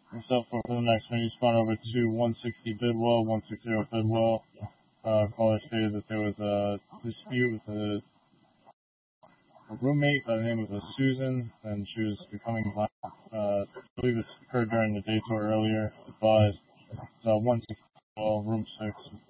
himself for the next one. He spun over to 160 Bidwell, 160 Bidwell. Caller stated that there was a dispute with a roommate by the name of Susan, and she was becoming violent. I believe this occurred during the day tour earlier. Advised 160 room 6.